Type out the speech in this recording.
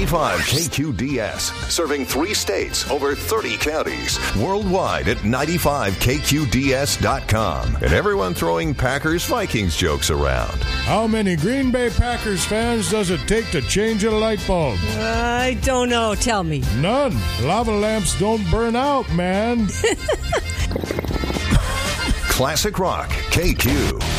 95 KQDS, serving 3 states, over 30 counties, worldwide at 95KQDS.com. And everyone throwing Packers-Vikings jokes around. How many Green Bay Packers fans does it take to change a light bulb? I don't know. Tell me. None. Lava lamps don't burn out, man. Classic Rock, KQ.